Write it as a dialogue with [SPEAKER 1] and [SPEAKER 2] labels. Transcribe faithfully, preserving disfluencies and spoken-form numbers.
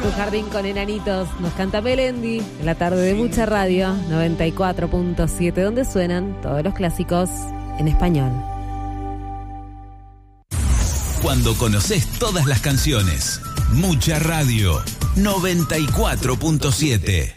[SPEAKER 1] tu jardín con enanitos. Nos canta Melendi en la tarde de Mucha Radio, noventa y cuatro punto siete, donde suenan todos los clásicos en español.
[SPEAKER 2] Cuando conoces todas las canciones, Mucha Radio, noventa y cuatro punto siete.